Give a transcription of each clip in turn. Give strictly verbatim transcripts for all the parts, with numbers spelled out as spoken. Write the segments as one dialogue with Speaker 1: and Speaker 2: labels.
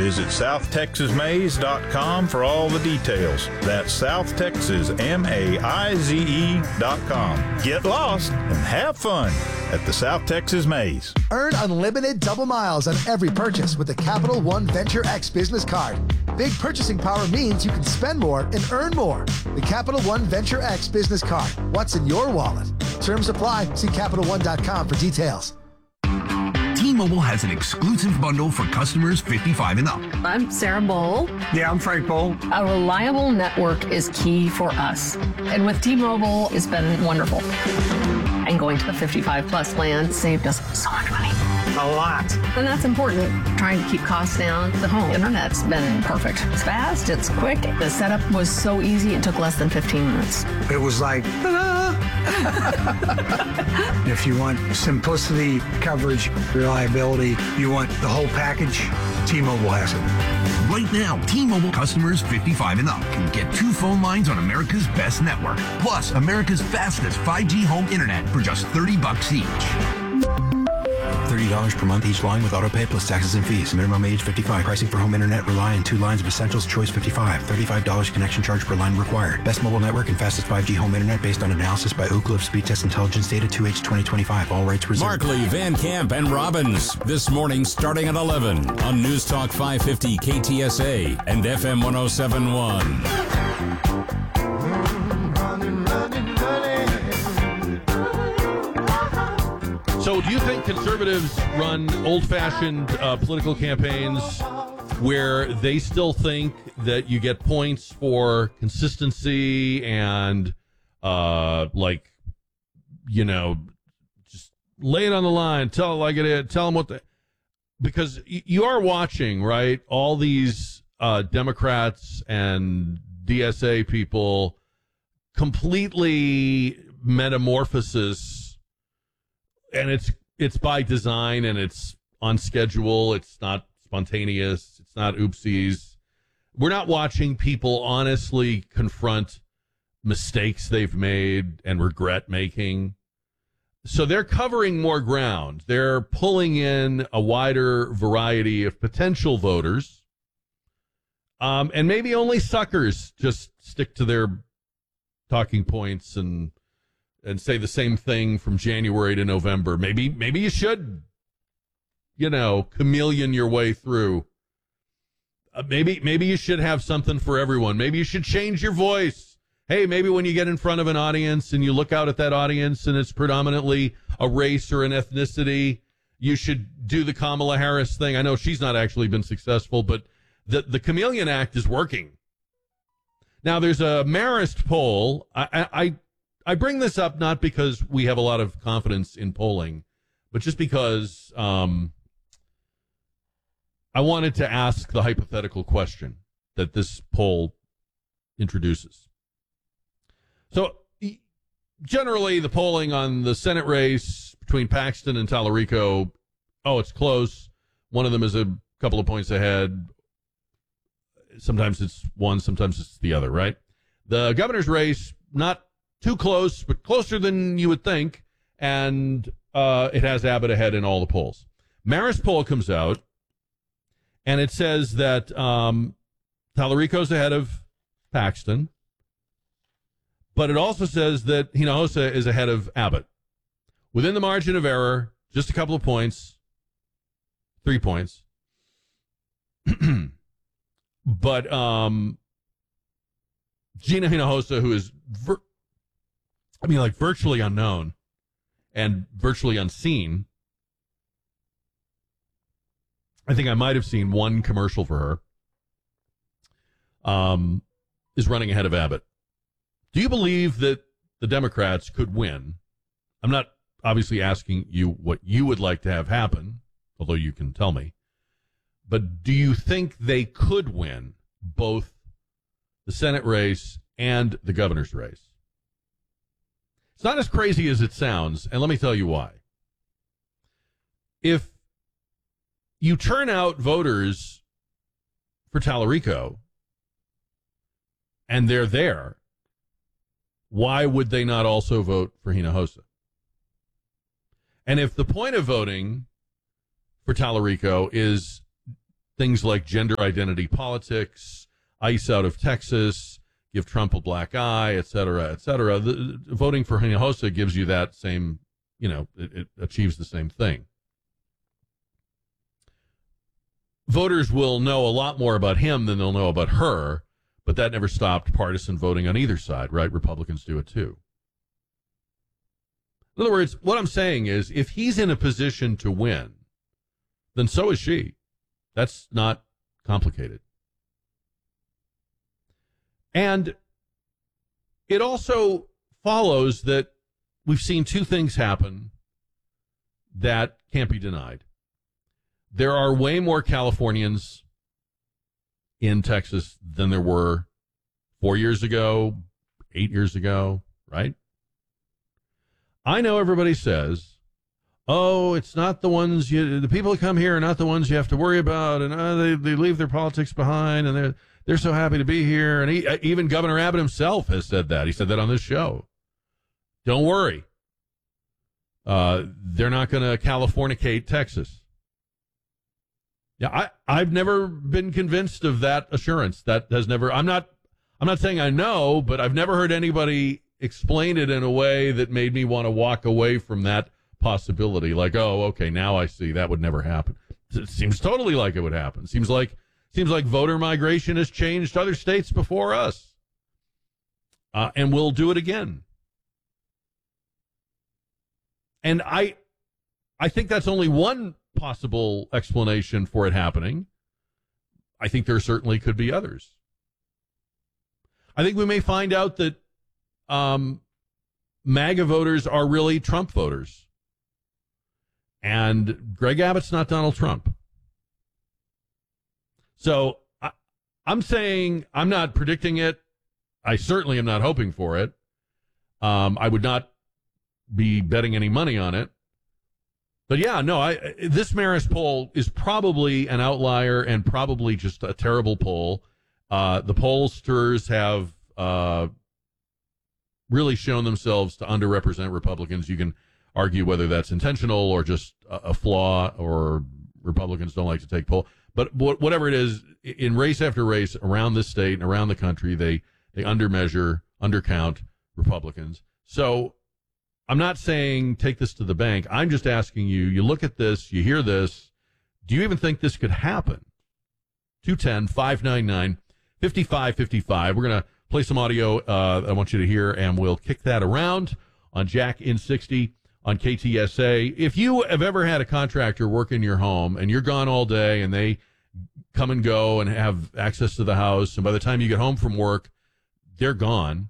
Speaker 1: Visit south texas maize dot com for all the details. That's South Texas, M A I Z E dot com. Get lost and have fun at the South Texas Maze.
Speaker 2: Earn unlimited double miles on every purchase with the Capital One Venture X business card. Big purchasing power means you can spend more and earn more. The Capital One Venture X business card. What's in your wallet? Terms apply. See Capital One dot com for details.
Speaker 3: T-Mobile has an exclusive bundle for customers fifty-five and up.
Speaker 4: I'm Sarah Bowl.
Speaker 5: Yeah, I'm Frank Bowl.
Speaker 4: A reliable network is key for us. And with T-Mobile, it's been wonderful. And going to the fifty-five plus plan saved us so much money.
Speaker 5: A lot.
Speaker 4: And that's important. Trying to keep costs down. The home internet's been perfect. It's fast, it's quick. The setup was so easy, it took less than fifteen minutes.
Speaker 5: It was like, ta-da! If you want simplicity, coverage, reliability, you want the whole package, T-Mobile has it.
Speaker 3: Right now, T-Mobile customers fifty-five and up can get two phone lines on America's best network, plus America's fastest five G home internet for just thirty bucks each.
Speaker 6: thirty dollars per month each line with autopay plus taxes and fees. Minimum age fifty-five. Pricing for home internet rely on two lines of Essentials Choice fifty-five. thirty-five dollars connection charge per line required. Best mobile network and fastest five G home internet based on analysis by Oak Cliff Speed Test Intelligence Data two H twenty twenty-five. All rights reserved.
Speaker 7: Markley, Van Camp, and Robbins. This morning starting at eleven on News Talk five fifty K T S A and F M one oh seven point one.
Speaker 8: So do you think conservatives run old-fashioned uh, political campaigns where they still think that you get points for consistency and, uh, like, you know, just lay it on the line, tell it like it is, tell them what the... Because y- you are watching, right, all these uh, Democrats and D S A people completely metamorphosis. And it's it's by design, and it's on schedule. It's not spontaneous. It's not oopsies. We're not watching people honestly confront mistakes they've made and regret making. So they're covering more ground. They're pulling in a wider variety of potential voters. Um, and maybe only suckers just stick to their talking points and and say the same thing from January to November. Maybe, maybe you should, you know, chameleon your way through. Uh, maybe, maybe you should have something for everyone. Maybe you should change your voice. Hey, maybe when you get in front of an audience and you look out at that audience and it's predominantly a race or an ethnicity, you should do the Kamala Harris thing. I know she's not actually been successful, but the, the Chameleon Act is working. Now, there's a Marist poll. I, I, I bring this up not because we have a lot of confidence in polling, but just because um, I wanted to ask the hypothetical question that this poll introduces. So generally, the polling on the Senate race between Paxton and Tallarico, oh, it's close. One of them is a couple of points ahead. Sometimes it's one, sometimes it's the other, right? The governor's race, not too close, but closer than you would think, and uh, it has Abbott ahead in all the polls. Marist poll comes out, and it says that um, Tallarico's ahead of Paxton, but it also says that Hinojosa is ahead of Abbott. Within the margin of error, just a couple of points, three points. But um, Gina Hinojosa, who is... Ver- I mean, like, virtually unknown and virtually unseen. I think I might have seen one commercial for her. Um, is running ahead of Abbott. Do you believe that the Democrats could win? I'm not obviously asking you what you would like to have happen, although you can tell me. But do you think they could win both the Senate race and the governor's race? It's not as crazy as it sounds, and let me tell you why. If you turn out voters for Tallarico and they're there, why would they not also vote for Hinojosa? And if the point of voting for Tallarico is things like gender identity politics, ICE out of Texas, give Trump a black eye, et cetera, et cetera. The, voting for Hinojosa gives you that same, you know, it, it achieves the same thing. Voters will know a lot more about him than they'll know about her, but that never stopped partisan voting on either side, right? Republicans do it too. In other words, what I'm saying is if he's in a position to win, then so is she. That's not complicated. And it also follows that we've seen two things happen that can't be denied. There are way more Californians in Texas than there were four years ago, eight years ago, right? I know everybody says, oh, it's not the ones you, the people that come here are not the ones you have to worry about, and uh, they, they leave their politics behind, and they're, they're so happy to be here. And he, even Governor Abbott himself has said that. He said that on this show. Don't worry. Uh, they're not going to Californicate Texas. Yeah, I, I've never been convinced of that assurance. That has never, I'm not, I'm not saying I know, but I've never heard anybody explain it in a way that made me want to walk away from that possibility. Like, oh, okay, now I see that would never happen. It seems totally like it would happen. Seems like, seems like voter migration has changed other states before us. Uh, and we'll do it again. And I, I think that's only one possible explanation for it happening. I think there certainly could be others. I think we may find out that um, MAGA voters are really Trump voters. And Greg Abbott's not Donald Trump. So I, I'm saying I'm not predicting it. I certainly am not hoping for it. Um, I would not be betting any money on it. But yeah, no, I, this Marist poll is probably an outlier and probably just a terrible poll. Uh, the pollsters have uh, really shown themselves to underrepresent Republicans. You can argue whether that's intentional or just a, a flaw, or Republicans don't like to take poll. But whatever it is, in race after race around this state and around the country, they, they undermeasure, undercount Republicans. So I'm not saying take this to the bank. I'm just asking you, you look at this, you hear this, do you even think this could happen? two one zero, five nine nine, five five five five. We're going to play some audio uh, I want you to hear, and we'll kick that around on Jack in sixty on K T S A. If you have ever had a contractor work in your home and you're gone all day and they come and go and have access to the house, and by the time you get home from work, they're gone,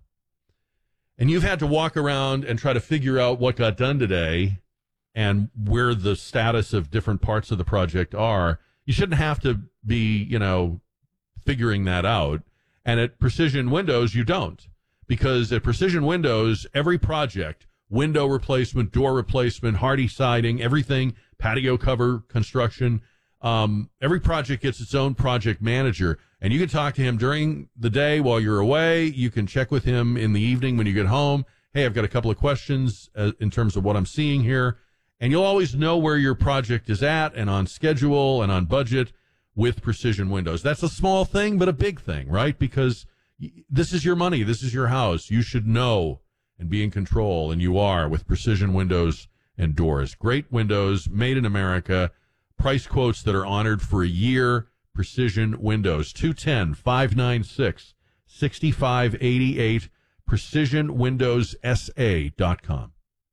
Speaker 8: and you've had to walk around and try to figure out what got done today and where the status of different parts of the project are, you shouldn't have to be, you know, figuring that out. And at Precision Windows, you don't. Because at Precision Windows, every project, window replacement, door replacement, hardy siding, everything, patio cover construction, um, every project gets its own project manager. And you can talk to him during the day while you're away. You can check with him in the evening when you get home. Hey, I've got a couple of questions uh, in terms of what I'm seeing here. And you'll always know where your project is at and on schedule and on budget with Precision Windows. That's a small thing, but a big thing, right? Because this is your money. This is your house. You should know and be in control, and you are with Precision Windows and Doors. Great windows made in America. Price quotes that are honored for a year. Precision Windows, two one zero, five nine six, six five eight eight, precision windows s a dot com.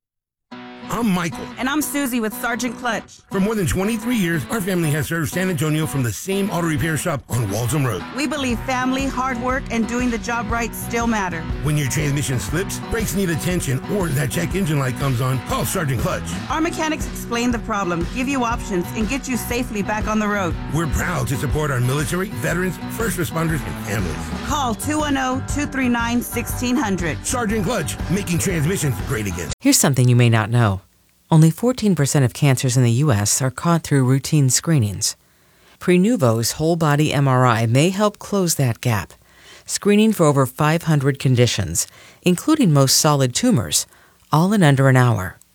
Speaker 9: I'm Michael.
Speaker 10: And I'm Susie with Sergeant Clutch.
Speaker 9: For more than twenty-three years, our family has served San Antonio from the same auto repair shop on Waltham Road.
Speaker 10: We believe family, hard work, and doing the job right still matter.
Speaker 9: When your transmission slips, brakes need attention, or that check engine light comes on, call Sergeant Clutch.
Speaker 10: Our mechanics explain the problem, give you options, and get you safely back on the road.
Speaker 9: We're proud to support our military, veterans, first responders, and families.
Speaker 10: Call two one zero, two three nine, one six zero zero.
Speaker 9: Sergeant Clutch, making transmissions great again.
Speaker 11: Here's something you may not know. Only fourteen percent of cancers in the U S are caught through routine screenings. Prenuvo's whole-body M R I may help close that gap, screening for over five hundred conditions, including most solid tumors, all in under an hour.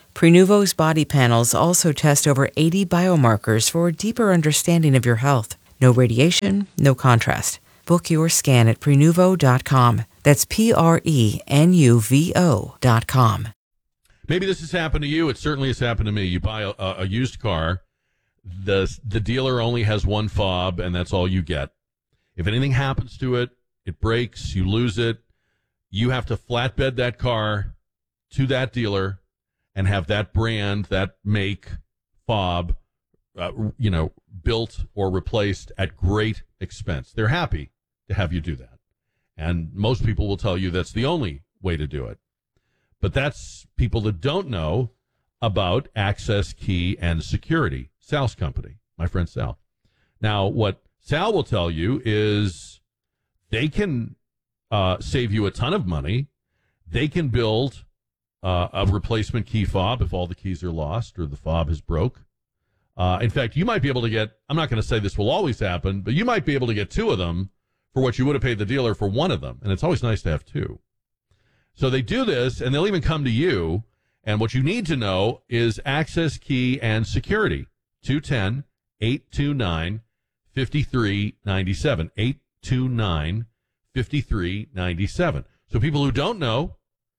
Speaker 11: Prenuvo's body panels also test over eighty biomarkers for a deeper understanding of your health. No radiation, no contrast. Book your scan at Prenuvo dot com. That's P R E N U V O dot com.
Speaker 8: Maybe this has happened to you. It certainly has happened to me. You buy a, a used car, the, the dealer only has one fob, and that's all you get. If anything happens to it, it breaks, you lose it, you have to flatbed that car to that dealer and have that brand, that make, fob, uh, you know, built or replaced at great expense. They're happy to have you do that. And most people will tell you that's the only way to do it. But that's people that don't know about Access Key and Security, Sal's company, my friend Sal. Now, what Sal will tell you is they can uh, save you a ton of money. They can build uh, a replacement key fob if all the keys are lost or the fob is broke. Uh, in fact, you might be able to get, I'm not going to say this will always happen, but you might be able to get two of them for what you would have paid the dealer for one of them. And it's always nice to have two. So they do this, and they'll even come to you. And what you need to know is Access Key and Security, two one zero, eight two nine, five three nine seven, eight two nine, five three nine seven. So people who don't know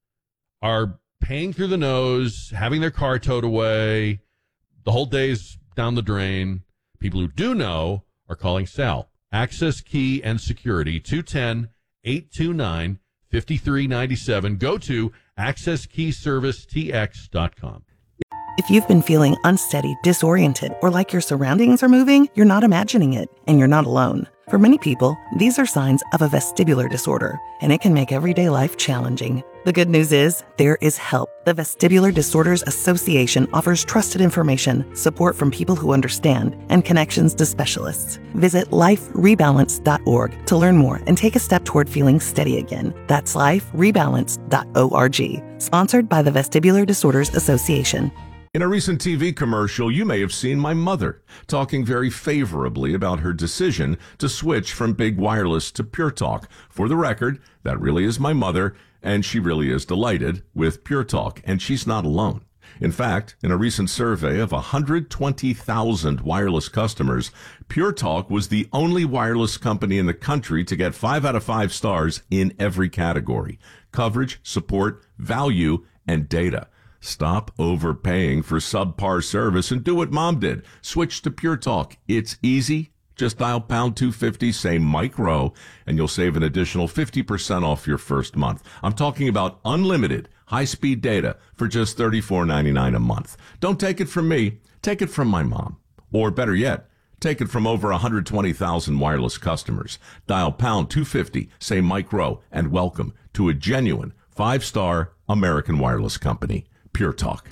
Speaker 8: are paying through the nose, having their car towed away, the whole day's down the drain. People who do know are calling Sal. Access Key and Security, two one zero, eight two nine, five three nine seven. Go to access key service t x dot com.
Speaker 12: If you've been feeling unsteady, disoriented, or like your surroundings are moving, you're not imagining it, and you're not alone. For many people, these are signs of a vestibular disorder, and it can make everyday life challenging. The good news is, there is help. The Vestibular Disorders Association offers trusted information, support from people who understand, and connections to specialists. Visit life rebalance dot org to learn more and take a step toward feeling steady again. That's life rebalance dot org. Sponsored by the Vestibular Disorders Association.
Speaker 13: In a recent T V commercial, you may have seen my mother talking very favorably about her decision to switch from Big Wireless to Pure Talk. For the record, that really is my mother, and she really is delighted with Pure Talk, and she's not alone. In fact, in a recent survey of one hundred twenty thousand wireless customers, Pure Talk was the only wireless company in the country to get five out of five stars in every category: coverage, support, value, and data. Stop overpaying for subpar service and do what Mom did. Switch to Pure Talk. It's easy. Just dial pound two fifty, say Mike Rowe, and you'll save an additional fifty percent off your first month. I'm talking about unlimited high-speed data for just thirty-four ninety-nine a month. Don't take it from me. Take it from my mom. Or better yet, take it from over one hundred twenty thousand wireless customers. Dial pound two fifty, say Mike Rowe, and welcome to a genuine five-star American wireless company. Pure Talk.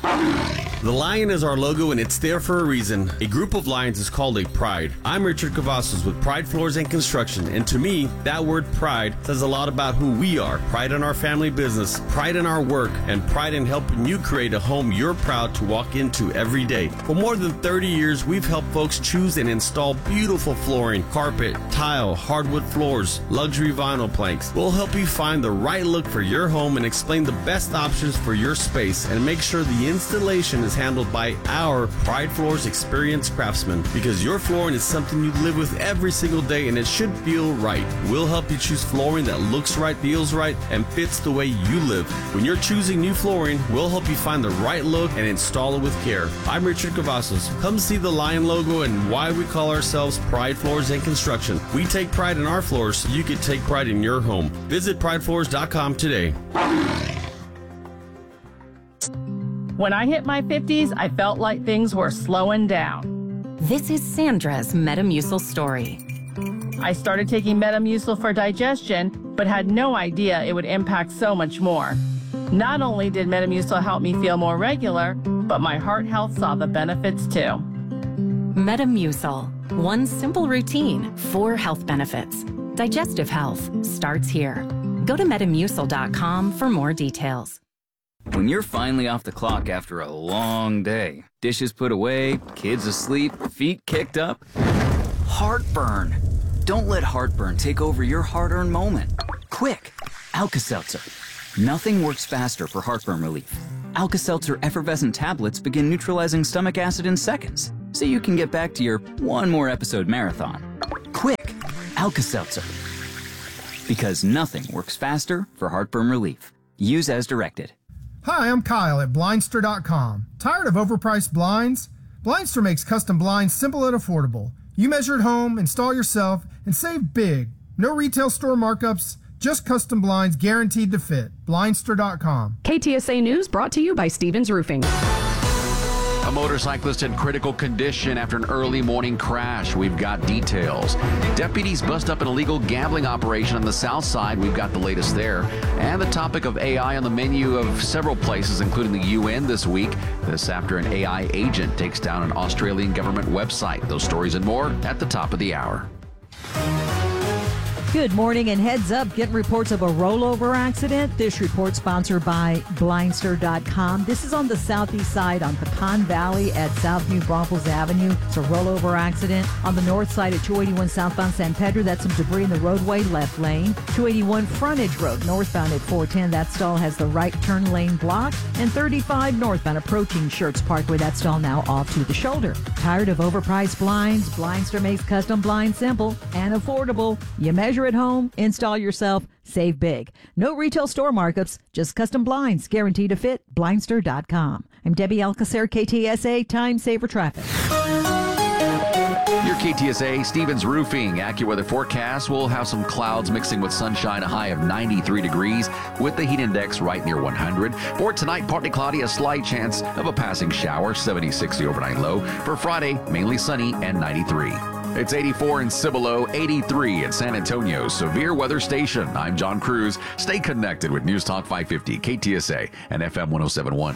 Speaker 14: The lion is our logo, and it's there for a reason. A group of lions is called a pride. I'm Richard Cavazos with Pride Floors and Construction, and to me, that word pride says a lot about who we are. Pride in our family business, pride in our work, and pride in helping you create a home you're proud to walk into every day. For more than thirty years, we've helped folks choose and install beautiful flooring, carpet, tile, hardwood floors, luxury vinyl planks. We'll help you find the right look for your home and explain the best options for your space, and make sure the installation is handled by our Pride Floors experienced craftsmen, because your flooring is something you live with every single day, and it should feel right. We'll help you choose flooring that looks right, feels right, and fits the way you live. When you're choosing new flooring, we'll help you find the right look and install it with care. I'm Richard Cavazos. Come see the lion logo and why we call ourselves Pride Floors and Construction. We take pride in our floors so you can take pride in your home. Visit pride floors dot com today.
Speaker 15: When I hit my fifties, I felt like things were slowing down.
Speaker 16: This is Sandra's Metamucil story.
Speaker 15: I started taking Metamucil for digestion, but had no idea it would impact so much more. Not only did Metamucil help me feel more regular, but my heart health saw the benefits too.
Speaker 16: Metamucil, one simple routine, four health benefits. Digestive health starts here. Go to metamucil dot com for more details.
Speaker 17: When you're finally off the clock after a long day, dishes put away, kids asleep, feet kicked up, heartburn. Don't let heartburn take over your hard-earned moment. Quick, Alka-Seltzer. Nothing works faster for heartburn relief. Alka-Seltzer effervescent tablets begin neutralizing stomach acid in seconds, so you can get back to your one more episode marathon. Quick, Alka-Seltzer. Because nothing works faster for heartburn relief. Use as directed.
Speaker 18: Hi, I'm Kyle at Blindster dot com. Tired of overpriced blinds? Blindster makes custom blinds simple and affordable. You measure at home, install yourself, and save big. No retail store markups, just custom blinds guaranteed to fit. Blindster dot com.
Speaker 19: K T S A News brought to you by Stevens Roofing.
Speaker 20: A motorcyclist in critical condition after an early morning crash. We've got details. Deputies bust up an illegal gambling operation on the south side. We've got the latest there. And the topic of A I on the menu of several places, including the U N this week. This after an A I agent takes down an Australian government website. Those stories and more at the top of the hour.
Speaker 21: Good morning and heads up, getting reports of a rollover accident. This report sponsored by Blindster dot com. This is on the southeast side on Pecan Valley at South New Braunfels Avenue. It's a rollover accident. On the north side at two eighty-one southbound San Pedro, that's some debris in the roadway, left lane. two eighty-one Frontage Road, northbound at four ten, that stall has the right turn lane blocked. And thirty-five northbound approaching Schertz Parkway, that stall now off to the shoulder. Tired of overpriced blinds? Blindster makes custom blinds simple and affordable. You measure at home, install yourself, save big. No retail store markups, just custom blinds guaranteed to fit. Blindster dot com. I'm Debbie Alcacer, K T S A Time Saver Traffic.
Speaker 20: Your K T S A Stevens Roofing AccuWeather forecast will have some clouds mixing with sunshine, a high of ninety-three degrees with the heat index right near one hundred. For tonight, partly cloudy, a slight chance of a passing shower, seventy-six the overnight low. For Friday, mainly sunny and ninety-three. It's eighty-four in Cibolo, eighty-three in San Antonio. Severe Weather Station. I'm John Cruz. Stay connected with News Talk five fifty, K T S A, and F M ten seventy-one.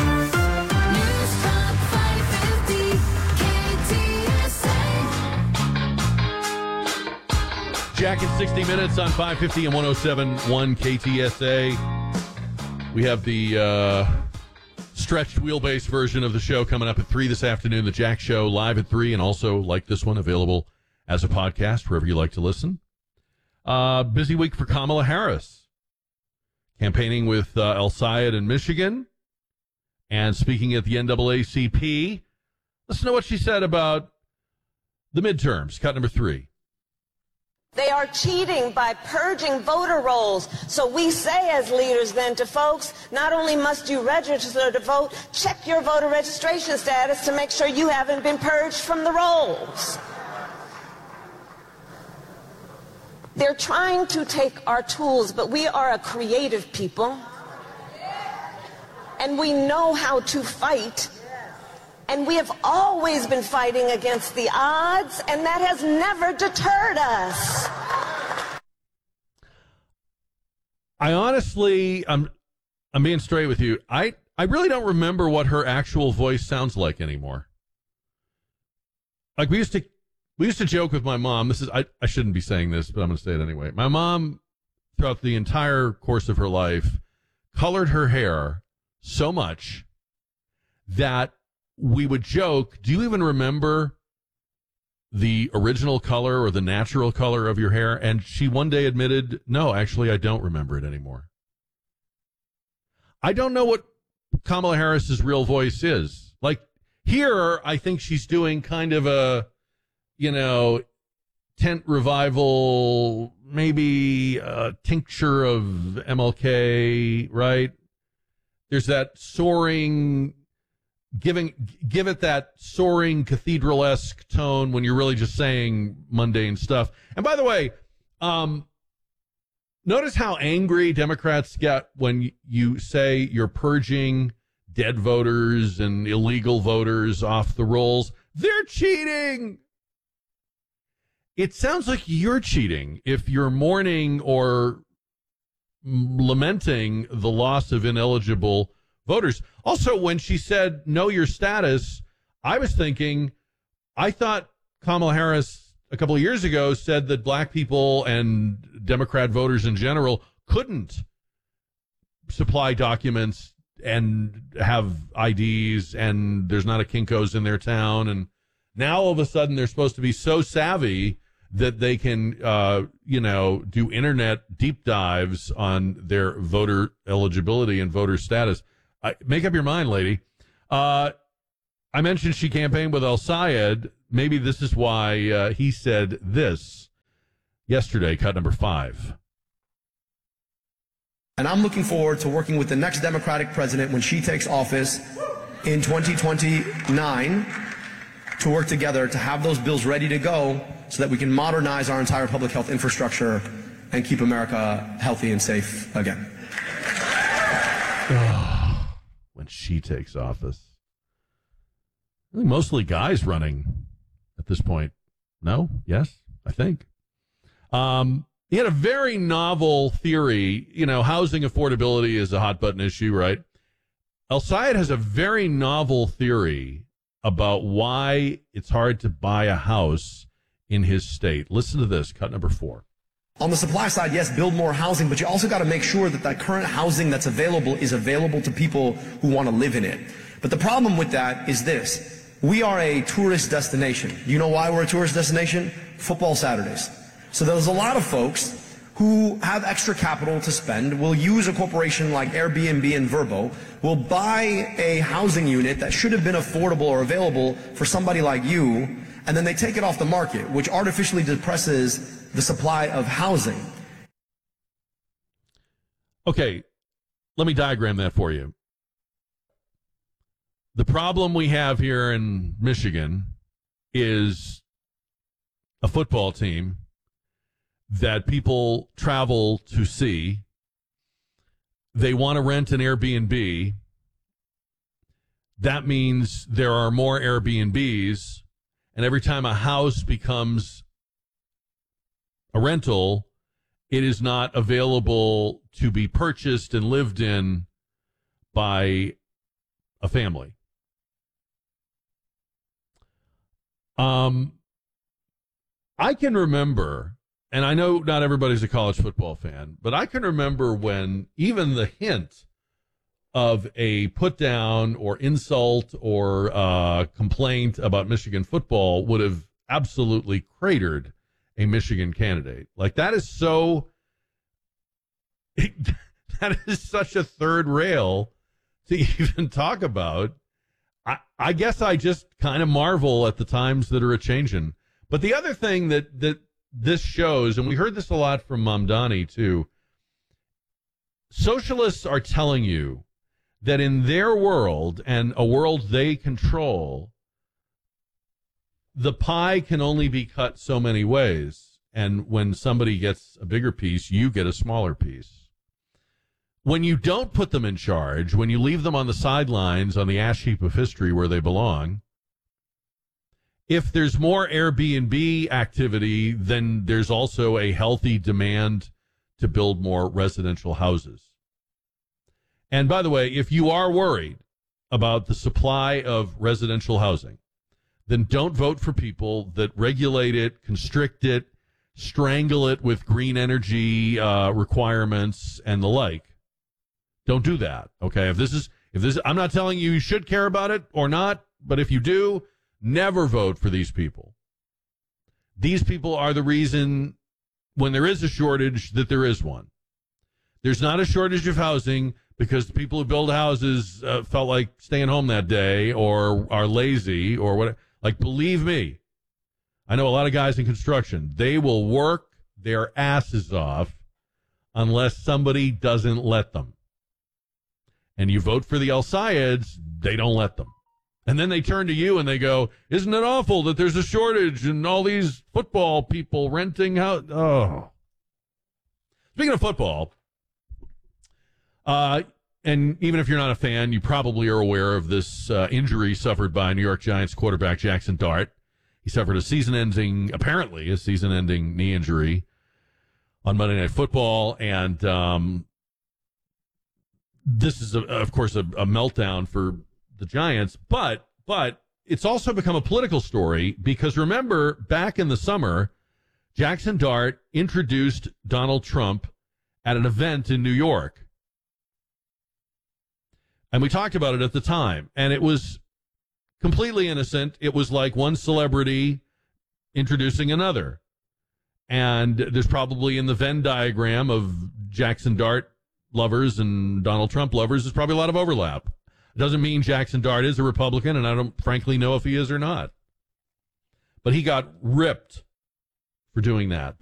Speaker 8: Jack in sixty minutes on five fifty and ten seventy-one K T S A. We have the uh, stretched wheelbase version of the show coming up at three this afternoon. The Jack Show live at three, and also, like this one, available as a podcast wherever you like to listen. Uh, busy week for Kamala Harris. Campaigning with uh, El Sayed in Michigan and speaking at the N double A C P. Listen to what she said about the midterms, cut number three.
Speaker 22: They are cheating by purging voter rolls. So we say as leaders then to folks, not only must you register to vote, check your voter registration status to make sure you haven't been purged from the rolls. They're trying to take our tools, but we are a creative people. And we know how to fight. And we have always been fighting against the odds, and that has never deterred us.
Speaker 8: I honestly, I'm, I'm being straight with you. I, I really don't remember what her actual voice sounds like anymore. Like we used to, we used to joke with my mom. This is, I, I shouldn't be saying this, but I'm going to say it anyway. My mom, throughout the entire course of her life, colored her hair so much that we would joke, do you even remember the original color or the natural color of your hair? And she one day admitted, no, actually, I don't remember it anymore. I don't know what Kamala Harris's real voice is. Like here, I think she's doing kind of a, you know, tent revival, maybe a tincture of M L K, right? There's that soaring... Giving give it that soaring cathedral-esque tone when you're really just saying mundane stuff. And by the way, um, notice how angry Democrats get when you say you're purging dead voters and illegal voters off the rolls. They're cheating. It sounds like you're cheating if you're mourning or lamenting the loss of ineligible voters. Also, when she said, know your status, I was thinking, I thought Kamala Harris a couple of years ago said that black people and Democrat voters in general couldn't supply documents and have I Ds, and there's not a Kinko's in their town. And now all of a sudden they're supposed to be so savvy that they can, uh, you know, do internet deep dives on their voter eligibility and voter status. I, make up your mind, lady. Uh, I mentioned she campaigned with El-Sayed. Maybe this is why uh, he said this yesterday, cut number five.
Speaker 1: And I'm looking forward to working with the next Democratic president when she takes office in twenty twenty-nine to work together to have those bills ready to go so that we can modernize our entire public health infrastructure and keep America healthy and safe again.
Speaker 8: When she takes office. I think mostly guys running at this point. No? Yes? I think. Um, he had a very novel theory. You know, housing affordability is a hot button issue, right? El-Sayed has a very novel theory about why it's hard to buy a house in his state. Listen to this, cut number four.
Speaker 1: On the supply side, yes, build more housing, but you also got to make sure that that current housing that's available is available to people who want to live in it. But the problem with that is this. We are a tourist destination. You know why we're a tourist destination? Football Saturdays. So there's a lot of folks who have extra capital to spend, will use a corporation like Airbnb and Vrbo, will buy a housing unit that should have been affordable or available for somebody like you, and then they take it off the market, which artificially depresses the supply of housing.
Speaker 8: Okay, let me diagram that for you. The problem we have here in Michigan is a football team that people travel to see. They want to rent an Airbnb. That means there are more Airbnbs, and every time a house becomes a rental, it is not available to be purchased and lived in by a family. Um, I can remember, and I know not everybody's a college football fan, but I can remember when even the hint of a put down or insult or uh, complaint about Michigan football would have absolutely cratered a Michigan candidate. Like, that is so, that is such a third rail to even talk about. I, I guess I just kind of marvel at the times that are a-changing. But the other thing that, that this shows, and we heard this a lot from Mamdani too, socialists are telling you that in their world and a world they control, the pie can only be cut so many ways. And when somebody gets a bigger piece, you get a smaller piece. When you don't put them in charge, when you leave them on the sidelines on the ash heap of history where they belong, if there's more Airbnb activity, then there's also a healthy demand to build more residential houses. And by the way, if you are worried about the supply of residential housing, then don't vote for people that regulate it, constrict it, strangle it with green energy uh, requirements and the like. Don't do that. Okay. If this is, if this, I'm not telling you you should care about it or not, but if you do, never vote for these people. These people are the reason when there is a shortage that there is one. There's not a shortage of housing because the people who build houses uh, felt like staying home that day or are lazy or whatever. Like, believe me, I know a lot of guys in construction. They will work their asses off unless somebody doesn't let them. And you vote for the El-Sayeds, they don't let them. And then they turn to you and they go, isn't it awful that there's a shortage and all these football people renting out? Oh. Speaking of football, uh, and even if you're not a fan, you probably are aware of this uh, injury suffered by New York Giants quarterback Jackson Dart. He suffered a season-ending, apparently a season-ending knee injury on Monday Night Football, and um, this is, a, of course, a, a meltdown for the Giants, but but it's also become a political story because, remember, back in the summer, Jackson Dart introduced Donald Trump at an event in New York. And we talked about it at the time, and it was completely innocent. It was like one celebrity introducing another. And there's probably in the Venn diagram of Jackson Dart lovers and Donald Trump lovers, there's probably a lot of overlap. It doesn't mean Jackson Dart is a Republican, and I don't frankly know if he is or not. But he got ripped for doing that.